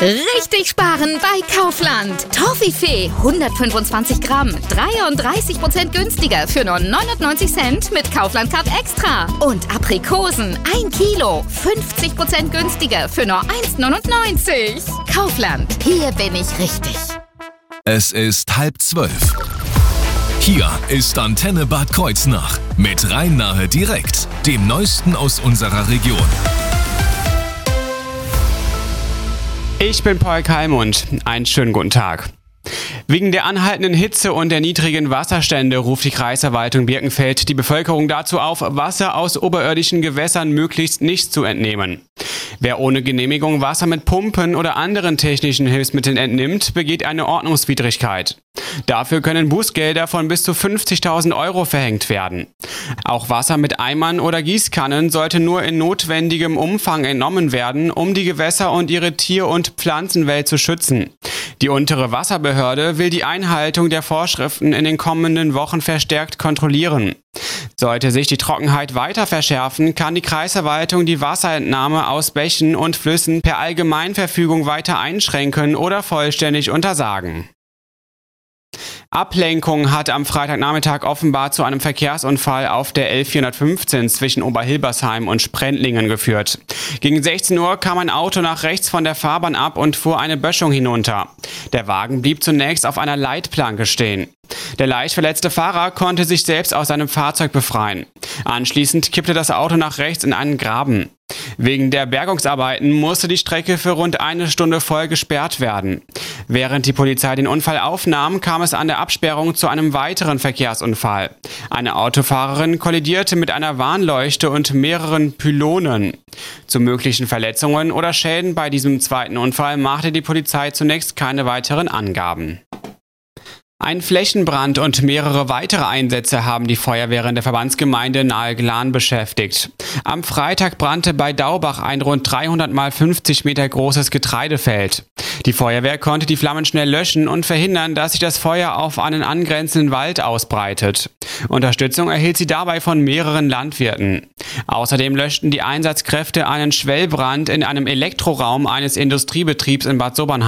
Richtig sparen bei Kaufland. Toffifee 125 Gramm, 33% günstiger für nur 99 Cent mit Kaufland Card Extra. Und Aprikosen 1 Kilo, 50% günstiger für nur 1,99. Kaufland, hier bin ich richtig. Es ist 11:30. Hier ist Antenne Bad Kreuznach mit Rhein-Nahe direkt, dem Neuesten aus unserer Region. Ich bin Paul Kalmund. Einen schönen guten Tag. Wegen der anhaltenden Hitze und der niedrigen Wasserstände ruft die Kreisverwaltung Birkenfeld die Bevölkerung dazu auf, Wasser aus oberirdischen Gewässern möglichst nicht zu entnehmen. Wer ohne Genehmigung Wasser mit Pumpen oder anderen technischen Hilfsmitteln entnimmt, begeht eine Ordnungswidrigkeit. Dafür können Bußgelder von bis zu 50.000 Euro verhängt werden. Auch Wasser mit Eimern oder Gießkannen sollte nur in notwendigem Umfang entnommen werden, um die Gewässer und ihre Tier- und Pflanzenwelt zu schützen. Die untere Wasserbehörde will die Einhaltung der Vorschriften in den kommenden Wochen verstärkt kontrollieren. Sollte sich die Trockenheit weiter verschärfen, kann die Kreisverwaltung die Wasserentnahme aus Bächen und Flüssen per Allgemeinverfügung weiter einschränken oder vollständig untersagen. Ablenkung hat am Freitagnachmittag offenbar zu einem Verkehrsunfall auf der L415 zwischen Oberhilbersheim und Sprendlingen geführt. Gegen 16 Uhr kam ein Auto nach rechts von der Fahrbahn ab und fuhr eine Böschung hinunter. Der Wagen blieb zunächst auf einer Leitplanke stehen. Der leicht verletzte Fahrer konnte sich selbst aus seinem Fahrzeug befreien. Anschließend kippte das Auto nach rechts in einen Graben. Wegen der Bergungsarbeiten musste die Strecke für rund eine Stunde voll gesperrt werden. Während die Polizei den Unfall aufnahm, kam es an der Absperrung zu einem weiteren Verkehrsunfall. Eine Autofahrerin kollidierte mit einer Warnleuchte und mehreren Pylonen. Zu möglichen Verletzungen oder Schäden bei diesem zweiten Unfall machte die Polizei zunächst keine weiteren Angaben. Ein Flächenbrand und mehrere weitere Einsätze haben die Feuerwehr der Verbandsgemeinde Nahe-Glan beschäftigt. Am Freitag brannte bei Daubach ein rund 300 mal 50 Meter großes Getreidefeld. Die Feuerwehr konnte die Flammen schnell löschen und verhindern, dass sich das Feuer auf einen angrenzenden Wald ausbreitet. Unterstützung erhielt sie dabei von mehreren Landwirten. Außerdem löschten die Einsatzkräfte einen Schwellbrand in einem Elektroraum eines Industriebetriebs in Bad Sobernheim.